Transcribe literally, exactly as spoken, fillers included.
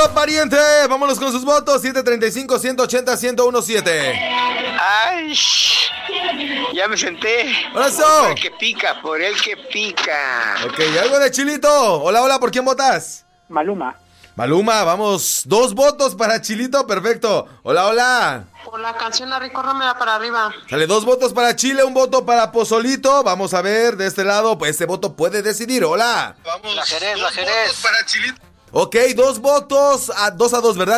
pariente. Vámonos con sus votos. siete treinta y cinco, ciento ochenta, ciento diecisiete. Ay, ya me senté. ¡Brazo! Por el que pica, por el que pica. Ok, algo de Chilito. Hola, hola, ¿por quién votas? Maluma. Maluma, vamos. Dos votos para Chilito, perfecto. Hola, hola. Por la canción La Rico Rómeda para arriba. Sale dos votos para Chile, un voto para Pozolito. Vamos a ver de este lado, pues este voto puede decidir. Hola. Vamos. La Jerez, la Jerez. Ok, dos votos a dos a dos, ¿verdad?